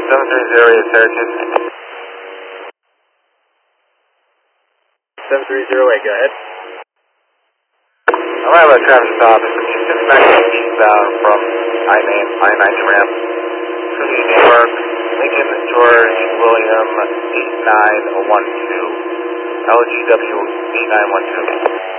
730 Heritage. 7308, go ahead. I have a traffic stop. It's 269 eastbound from I-9 ramp to the Newark, Lincoln, George, William 8912. LGW 8912.